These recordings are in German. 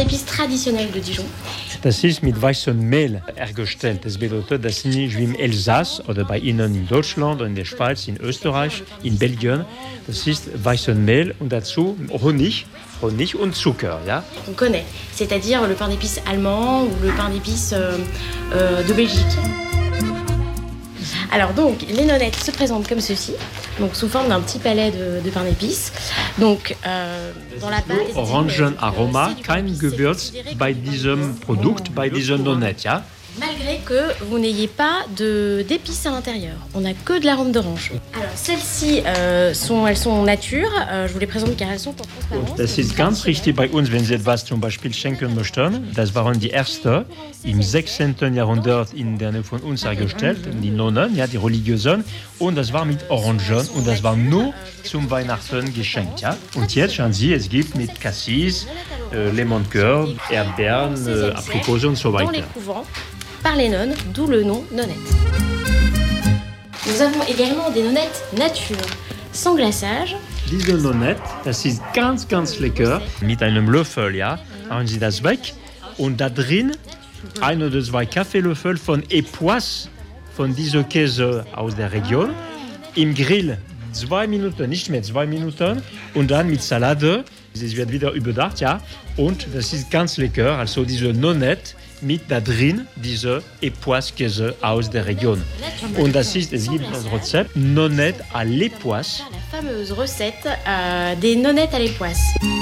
d'épices traditionnel de Dijon. Das ist mit weißem Mehl hergestellt. Das bedeutet, das ist nicht wie im Elsass oder bei Ihnen in Deutschland oder in der Schweiz, in Österreich, in Belgien. Das ist weißes Mehl und dazu Honig und Zucker. Ja? On connaît, c'est-à-dire le pain d'épices allemand ou le pain d'épices de Belgique. Alors donc, les nonnettes se présentent comme ceci, donc sous forme d'un petit palais de pain d'épices. Donc, dans la pâte... Orangenaroma, kein Gewürz bei diesem Produkt, bei dieser Nonnette, ja? Malgré que vous n'ayez pas d'épices à l'intérieur. On n'a que de l'arôme d'orange. Alors, celles-ci, elles sont nature. Je vous les présente car elles sont en transparence. Das ist ganz richtig bei uns, wenn Sie etwas zum Beispiel schenken möchten. Das waren die ersten im 16. Jahrhundert in der Nähe von uns hergestellt, die Nonnen, ja, die Religiösen. Und das war mit Orangen und das war nur zum Weihnachten geschenkt. Ja? Und jetzt schauen Sie, es gibt mit Cassis, Lemoncoeur, Erdbeeren, Aprikose und so weiter. Par les nonnes, d'où le nom nonnette. Nous avons également des nonnettes nature, sans glaçage. Diese Nonnette, das ist ganz, ganz lecker. Mit einem Löffel, ja, machen Sie das weg. Und da drin 1 oder 2 Kaffeelöffel von Epoisse, von diesem Käse aus der Region. Im Grill 2 Minuten, nicht mehr 2 Minuten. Und dann mit Salate. Es wird wieder überdacht, ja. Und das ist ganz lecker. Also diese Nonnette mit da drin diese Epoisse-Käse aus der Region. Und es gibt das Rezept Nonnette à l'époisse. La fameuse recette des nonnettes à l'époisse.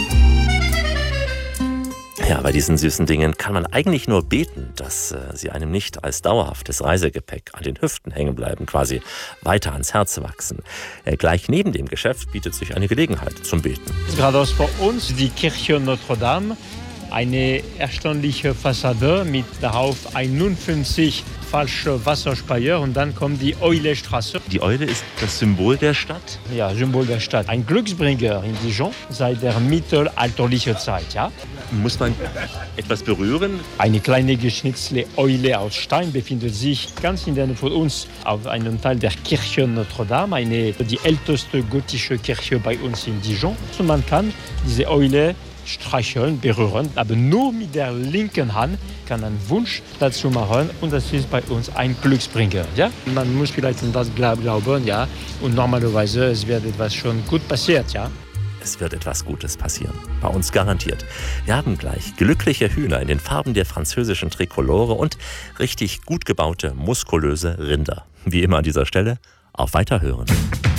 Ja, bei diesen süßen Dingen kann man eigentlich nur beten, dass sie einem nicht als dauerhaftes Reisegepäck an den Hüften hängen bleiben, quasi weiter ans Herz wachsen. Gleich neben dem Geschäft bietet sich eine Gelegenheit zum Beten. Geradeaus vor uns die Kirche Notre-Dame. Eine erstaunliche Fassade mit darauf 51 falsche Wasserspeier und dann kommt die Eulestraße. Die Eule ist das Symbol der Stadt? Ja, Symbol der Stadt. Ein Glücksbringer in Dijon seit der mittelalterlichen Zeit. Ja? Muss man etwas berühren? Eine kleine geschnitzte Eule aus Stein befindet sich ganz in der Nähe von uns auf einem Teil der Kirche Notre-Dame, die älteste gotische Kirche bei uns in Dijon. Und man kann diese Eule streicheln, berühren, aber nur mit der linken Hand kann ein Wunsch dazu machen und das ist bei uns ein Glücksbringer. Ja? Man muss vielleicht an das glauben, ja, und normalerweise es wird etwas schon gut passiert, ja. Es wird etwas Gutes passieren. Bei uns garantiert. Wir haben gleich glückliche Hühner in den Farben der französischen Trikolore und richtig gut gebaute, muskulöse Rinder. Wie immer an dieser Stelle, auf Weiterhören.